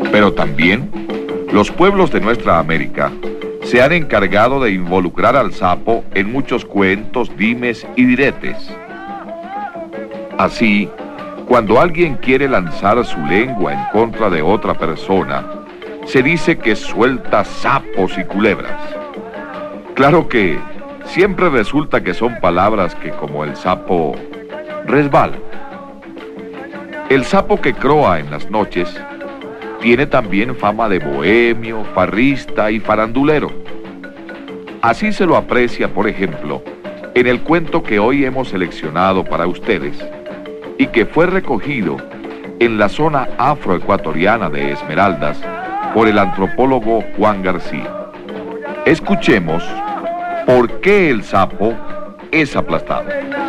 Pero también los pueblos de nuestra América se han encargado de involucrar al sapo en muchos cuentos, dimes y diretes. Así, cuando alguien quiere lanzar su lengua en contra de otra persona, se dice que suelta sapos y culebras. Claro que siempre resulta que son palabras que, como el sapo, resbalan. El sapo que croa en las noches tiene también fama de bohemio, farrista y farandulero. Así se lo aprecia, por ejemplo, en el cuento que hoy hemos seleccionado para ustedes y que fue recogido en la zona afroecuatoriana de Esmeraldas por el antropólogo Juan García. Escuchemos por qué el sapo es aplastado.